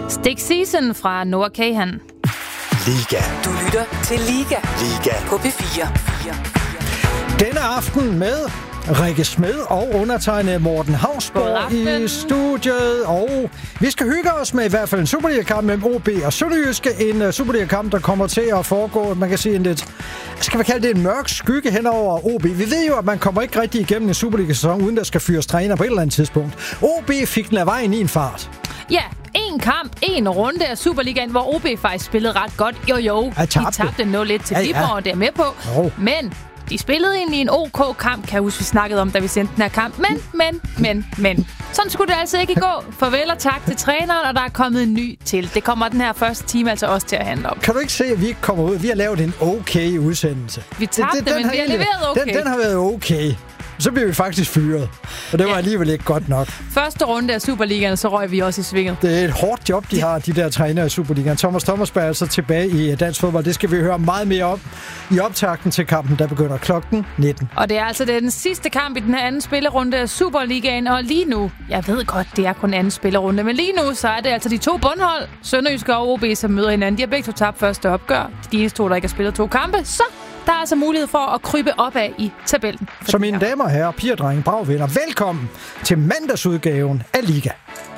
Stick Season fra Noah Kahan. Liga. Du lytter til Liga. Liga. På P4. Denne aften med Rikke Smed og undertegnet Morten Hausborg i studiet. Og vi skal hygge os med i hvert fald en Superliga-kamp mellem OB og Sønderjyske. En Superliga-kamp, der kommer til at foregå, man kan sige en lidt, skal vi kalde det en mørk skygge hen over OB. Vi ved jo, at man kommer ikke rigtig igennem en Superliga-sæson, uden der skal fyres træner på et eller andet tidspunkt. OB fik den af vejen i en fart. Ja, en kamp, en runde af Superligaen, hvor OB faktisk spillede ret godt. Jo, de tabte 0-1 til Viborg, og det er med på. Men de spillede egentlig en OK kamp, kan jeg huske, vi snakkede om, da vi sendte den her kamp. Men. Sådan skulle det altså ikke gå. Farvel og tak til træneren, og der er kommet en ny til. Det kommer den her første time altså også til at handle om. Kan du ikke se, at vi ikke kommer ud? Vi har lavet en okay udsendelse. Vi tabte, men vi har leveret okay. Den har været okay. Så bliver vi faktisk fyret. Og det var alligevel ikke godt nok. Første runde af Superligaen, så røg vi også i svinget. Det er et hårdt job, de har, de der trænere i Superligaen. Thomas Thomasberg er altså tilbage i dansk fodbold. Det skal vi høre meget mere om i optakten til kampen, der begynder klokken 19. Og det er altså den sidste kamp i den her anden spillerunde af Superligaen. Og lige nu, jeg ved godt, det er kun anden spillerunde, men lige nu, så er det altså de to bundhold, Sønderjyske og OB, som møder hinanden. De har begge to tabt første opgør. De eneste to, der ikke har spillet 2 kampe, så der er altså mulighed for at krybe opad i tabellen. Så mine damer og herrer, piger og drenge, bragvenner, velkommen til mandagsudgaven af Liga.